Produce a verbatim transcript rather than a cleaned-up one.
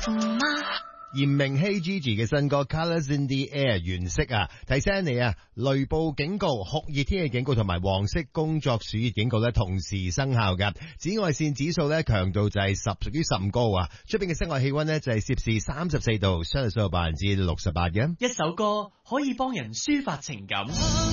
嚴明熙 Gigi 嘅新歌 Colors in the Air 原色啊，提醒你啊，雷暴警告、酷熱天氣警告同埋黃色工作暑熱警告咧同時生效㗎。紫外線指數咧強度就係十，屬於甚高啊。出邊嘅室外氣溫咧就係攝氏三十四度，相對濕度百分之六十八嘅。 一首歌可以幫人抒發情感。